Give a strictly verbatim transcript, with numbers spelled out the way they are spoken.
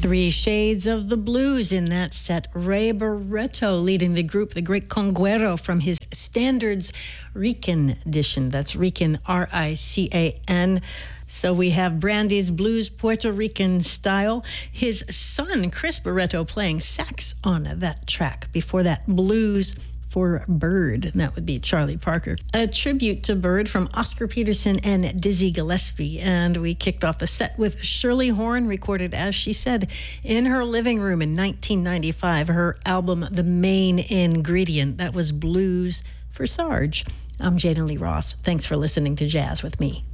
Three Shades of the Blues in that set. Ray Barretto leading the group, the Great Conguero, from his Standards Rican edition. That's Rican, R I C A N. So we have Brandy's Blues Puerto Rican style. His son, Chris Barretto, playing sax on that track. Before that, Blues for Bird, and that would be Charlie Parker. A tribute to Bird from Oscar Peterson and Dizzy Gillespie. And we kicked off the set with Shirley Horn, recorded, as she said, in her living room in nineteen ninety-five. Her album, The Main Ingredient, that was Blues for Sarge. I'm Jana Lee Ross. Thanks for listening to Jazz with me.